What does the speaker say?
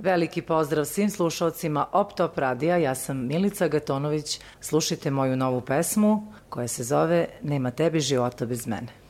Veliki pozdrav svim slušalcima Op Top Radija, ja sam Milica Gatonović, slušajte moju novu pesmu koja se zove Nema tebi života bez mene.